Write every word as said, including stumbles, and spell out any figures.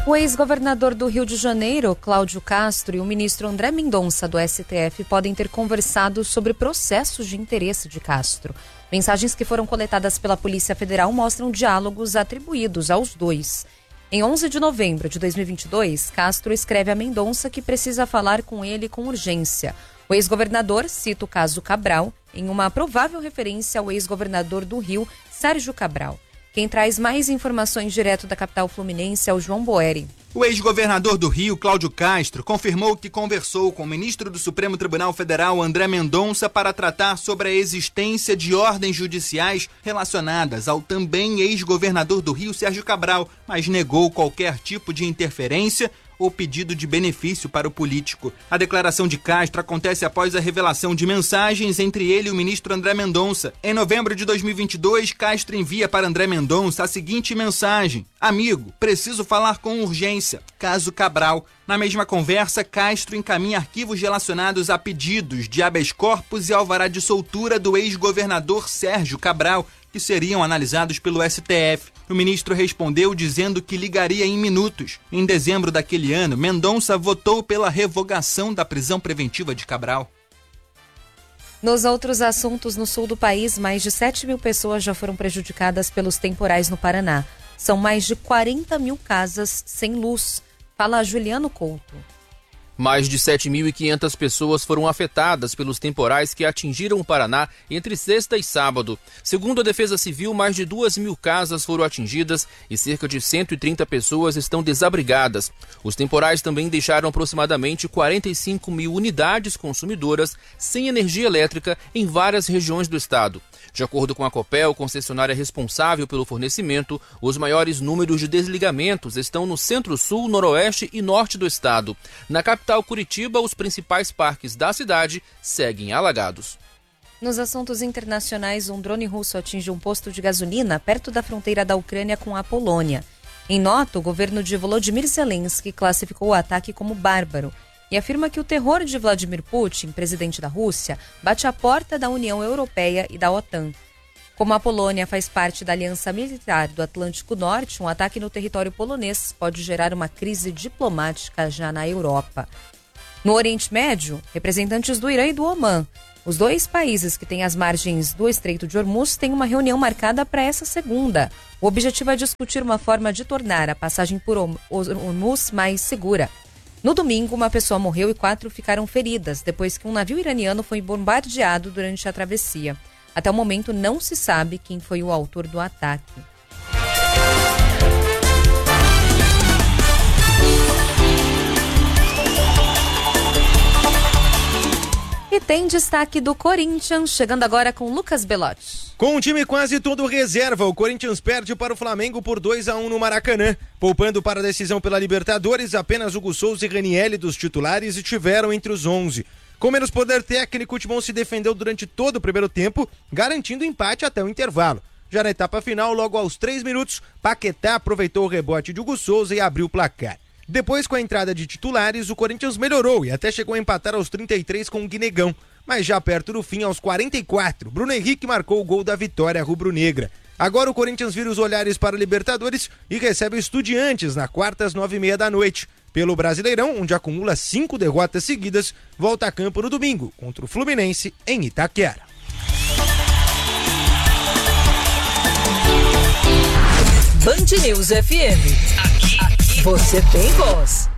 O ex-governador do Rio de Janeiro, Cláudio Castro, e o ministro André Mendonça, do S T F, podem ter conversado sobre processos de interesse de Castro. Mensagens que foram coletadas pela Polícia Federal mostram diálogos atribuídos aos dois. Em onze de novembro de dois mil e vinte e dois, Castro escreve a Mendonça que precisa falar com ele com urgência. O ex-governador cita o caso Cabral em uma provável referência ao ex-governador do Rio, Sérgio Cabral. Quem traz mais informações direto da capital fluminense é o João Boeri. O ex-governador do Rio, Cláudio Castro, confirmou que conversou com o ministro do Supremo Tribunal Federal, André Mendonça, para tratar sobre a existência de ordens judiciais relacionadas ao também ex-governador do Rio, Sérgio Cabral, mas negou qualquer tipo de interferência ou pedido de benefício para o político. A declaração de Castro acontece após a revelação de mensagens entre ele e o ministro André Mendonça. Em novembro de dois mil e vinte e dois, Castro envia para André Mendonça a seguinte mensagem: amigo, preciso falar com urgência. Caso Cabral. Na mesma conversa, Castro encaminha arquivos relacionados a pedidos de habeas corpus e alvará de soltura do ex-governador Sérgio Cabral, que seriam analisados pelo S T F. O ministro respondeu dizendo que ligaria em minutos. Em dezembro daquele ano, Mendonça votou pela revogação da prisão preventiva de Cabral. Nos outros assuntos, no sul do país, mais de sete mil pessoas já foram prejudicadas pelos temporais no Paraná. São mais de quarenta mil casas sem luz. Fala Juliano Couto. Mais de sete mil e quinhentas pessoas foram afetadas pelos temporais que atingiram o Paraná entre sexta e sábado. Segundo a Defesa Civil, mais de duas mil casas foram atingidas e cerca de cento e trinta pessoas estão desabrigadas. Os temporais também deixaram aproximadamente quarenta e cinco mil unidades consumidoras sem energia elétrica em várias regiões do estado. De acordo com a Copel, concessionária responsável pelo fornecimento, os maiores números de desligamentos estão no centro-sul, noroeste e norte do estado. Na capital Curitiba, os principais parques da cidade seguem alagados. Nos assuntos internacionais, um drone russo atinge um posto de gasolina perto da fronteira da Ucrânia com a Polônia. Em nota, o governo de Volodymyr Zelensky classificou o ataque como bárbaro e afirma que o terror de Vladimir Putin, presidente da Rússia, bate à porta da União Europeia e da OTAN. Como a Polônia faz parte da Aliança Militar do Atlântico Norte, um ataque no território polonês pode gerar uma crise diplomática já na Europa. No Oriente Médio, representantes do Irã e do Omã, os dois países que têm as margens do Estreito de Hormuz, têm uma reunião marcada para essa segunda. O objetivo é discutir uma forma de tornar a passagem por Hormuz mais segura. No domingo, uma pessoa morreu e quatro ficaram feridas depois que um navio iraniano foi bombardeado durante a travessia. Até o momento, não se sabe quem foi o autor do ataque. E tem destaque do Corinthians, chegando agora com Lucas Belotti. Com o time quase todo reserva, o Corinthians perde para o Flamengo por dois a um no Maracanã. Poupando para a decisão pela Libertadores, apenas Hugo Souza e Ranielli dos titulares estiveram entre os onze. Com menos poder técnico, o Timão se defendeu durante todo o primeiro tempo, garantindo empate até o intervalo. Já na etapa final, logo aos três minutos, Paquetá aproveitou o rebote de Hugo Souza e abriu o placar. Depois, com a entrada de titulares, o Corinthians melhorou e até chegou a empatar aos trinta e três com o Guinegão. Mas já perto do fim, aos quarenta e quatro, Bruno Henrique marcou o gol da vitória rubro-negra. Agora o Corinthians vira os olhares para a Libertadores e recebe o Estudiantes na quarta às nove e meia da noite. Pelo Brasileirão, onde acumula cinco derrotas seguidas, volta a campo no domingo contra o Fluminense em Itaquera. Band News F M. Aqui, aqui você tem voz.